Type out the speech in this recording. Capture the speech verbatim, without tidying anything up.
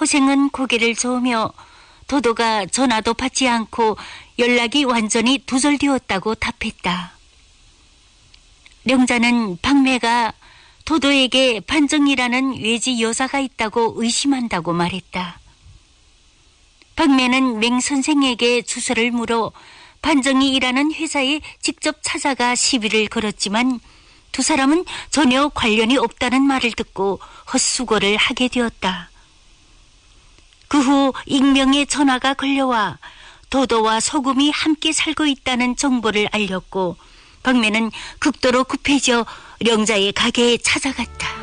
호생은 고개를 저으며 도도가 전화도 받지 않고 연락이 완전히 두절되었다고 답했다. 령자는 박매가 도도에게 반정이라는 외지 여사가 있다고 의심한다고 말했다. 박매는 맹 선생에게 주소를 물어 반정이 일하는 회사에 직접 찾아가 시비를 걸었지만 두 사람은 전혀 관련이 없다는 말을 듣고 헛수고를 하게 되었다. 그 후 익명의 전화가 걸려와 도도와 소금이 함께 살고 있다는 정보를 알렸고 박매는 극도로 급해져 령자의 가게에 찾아갔다.